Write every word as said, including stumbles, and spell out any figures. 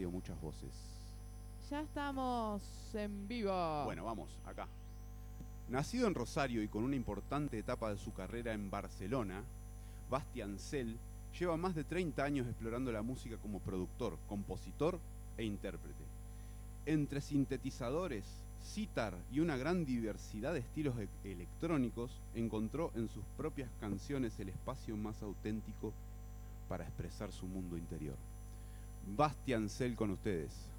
Radio Muchas Voces. Ya estamos en vivo. Bueno, vamos, acá. Nacido en Rosario y con una importante etapa de su carrera en Barcelona, Basti Ancel lleva más de treinta años explorando la música como productor, compositor e intérprete. Entre sintetizadores, sitar y una gran diversidad de estilos e- electrónicos, encontró en sus propias canciones el espacio más auténtico para expresar su mundo interior. Basti Ancel con ustedes.